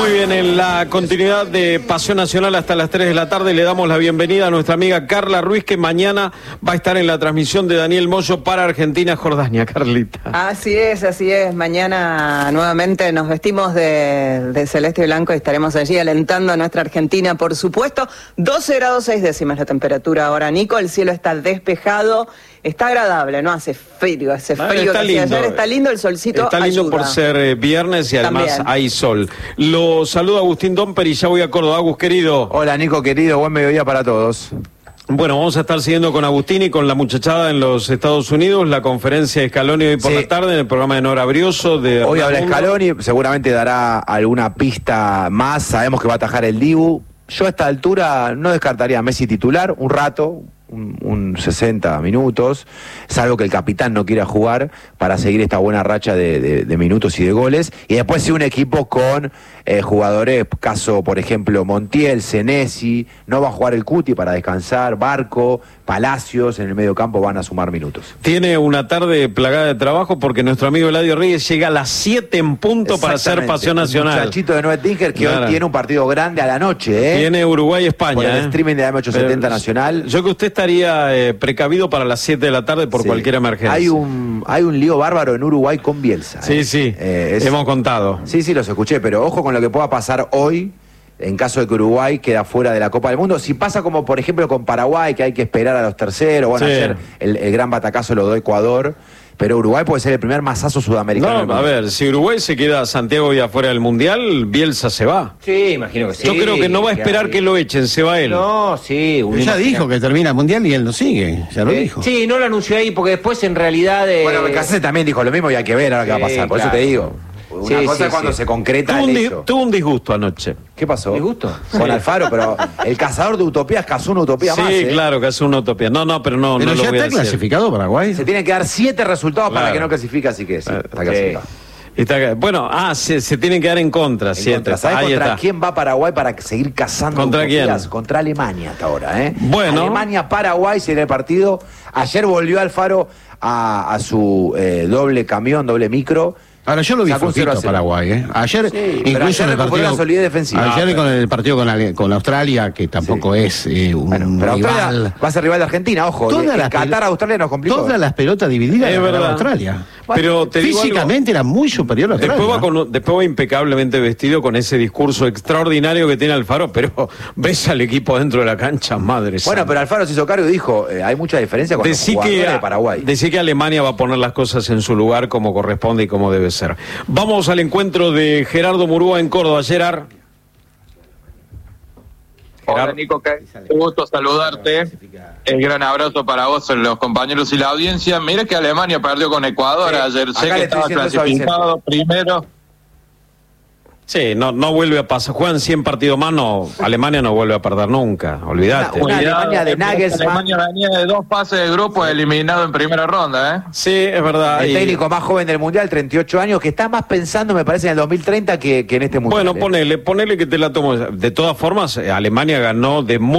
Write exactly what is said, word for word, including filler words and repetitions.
Muy bien, en la continuidad de Pasión Nacional hasta las tres de la tarde le damos la bienvenida a nuestra amiga Carla Ruiz, que mañana va a estar en la transmisión de Daniel Moyo para Argentina-Jordania. Carlita. Así es, así es. Mañana nuevamente nos vestimos de, de celeste y blanco y estaremos allí alentando a nuestra Argentina, por supuesto. doce grados seis décimas la temperatura ahora, Nico. El cielo está despejado. Está agradable, ¿no? Hace frío, hace frío. Bueno, está lindo. Ayer está lindo el solcito. Está lindo ayuda. por ser eh, viernes y además También. hay sol. Lo saluda Agustín Domper y ya voy a Córdoba. Agus, querido. Hola, Nico, querido. Buen mediodía para todos. Bueno, vamos a estar siguiendo con Agustín y con la muchachada en los Estados Unidos, la conferencia de Scaloni hoy por Sí. la tarde en el programa de Nora Brioso. De Hoy habla Hernán Scaloni, seguramente dará alguna pista más. Sabemos que va a atajar el Dibu. Yo a esta altura no descartaría a Messi titular un rato, un, un sesenta minutos, salvo que el capitán no quiera jugar para seguir esta buena racha de, de, de minutos y de goles. Y después sí un equipo con eh, jugadores, caso por ejemplo Montiel, Senesi, no va a jugar el Cuti para descansar, Barco, Palacios en el medio campo van a sumar minutos. Tiene una tarde plagada de trabajo porque nuestro amigo Eladio Reyes llega a las siete en punto para hacer Pasión Nacional. Un muchachito de Nueve Tinker que Claro. hoy tiene un partido grande a la noche, ¿eh? Tiene Uruguay-España. Por el ¿eh? streaming de M ochocientos setenta Pero Nacional. Yo que usted estaría eh, precavido para las siete de la tarde por Sí. cualquier emergencia. Hay un, hay un lío bárbaro en Uruguay con Bielsa. Sí, ¿eh? sí, Eh, es- hemos contado. Sí, sí, los escuché, pero ojo con lo que pueda pasar hoy en caso de que Uruguay queda fuera de la Copa del Mundo. Si pasa como, por ejemplo, con Paraguay, que hay que esperar a los terceros, bueno, Sí. ayer el, el gran batacazo lo dio Ecuador, pero Uruguay puede ser el primer masazo sudamericano. del No, a mundo. ver, si Uruguay se queda Santiago y afuera del Mundial, Bielsa se va. Sí, imagino que sí. Yo creo que no va a esperar hay- que lo echen, se va él. No, sí. uno Ya imagina- dijo que termina el mundial y él no sigue, ya lo Eh, dijo. Sí, no lo anunció ahí porque después en realidad... eh, Bueno, Becasese también dijo lo mismo y hay que ver ahora qué va a Sí, pasar. Por claro. eso te digo. Una Sí, cosa sí, es cuando sí. se concreta Tuvo un, el di- hecho. tuvo un disgusto anoche. ¿Qué pasó? ¿Disgusto? Con Sí. Alfaro, pero el cazador de utopías cazó una utopía Sí, más. ¿eh? claro, que hace una utopía. No, no, pero no, Pero no lo ya voy a está decir. clasificado Paraguay. Se tienen que dar siete resultados para Claro. que no clasifique, así que sí, Eh, está sí. clasificado. Está- bueno, ah, se, se tienen que dar en contra, En siete. contra. ¿Sabes Ahí contra está. quién va Paraguay para seguir cazando ¿Contra utopías? quién? Contra Alemania hasta ahora, ¿eh? Bueno. Alemania-Paraguay sería el partido. Ayer volvió Alfaro a, a su eh, doble camión, doble micro. Ahora yo lo vi Sacó un cero a flojito cero. Paraguay, ¿eh? Ayer, Sí, pero incluso ayer en el recuperó partido, la solidez defensiva. Ayer Ah, pero- con el partido con, Ale- con Australia, que tampoco es eh, un Bueno, pero Australia rival. va a ser rival de Argentina, ojo. Todas En las Qatar pel- a Australia nos complicó. Todas las pelotas divididas Es las ganaba verdad. Australia. Pero te digo algo. Físicamente era muy superior a Australia. Después va, con, después va impecablemente vestido con ese discurso extraordinario que tiene Alfaro, pero ves al equipo dentro de la cancha, madre Bueno, santa. pero Alfaro se hizo cargo y dijo, eh, hay mucha diferencia con Decí los jugadores que, de Paraguay. decí que Alemania va a poner las cosas en su lugar como corresponde y como debe ser. Vamos al encuentro de Gerardo Murúa en Córdoba. Gerard. Hola Nico, qué gusto saludarte. El gran abrazo para vos, los compañeros y la audiencia. Mira que Alemania perdió con Ecuador Sí, ayer. acá Sé le que estoy estaba diciendo eso a clasificado primero. Sí, no, no vuelve a pasar. Juegan cien partidos más, no. Alemania no vuelve a perder nunca. Olvídate. Una Cuidado, Alemania de porque Nagelsmann. Alemania venía de dos pases de grupo eliminado en primera ronda, ¿eh? Sí, es verdad. El y- técnico más joven del Mundial, treinta y ocho años, que está más pensando, me parece, en el dos mil treinta que, que en este Mundial. Bueno, ¿eh? ponele, ponele que te la tomo. De todas formas, eh, Alemania ganó de muy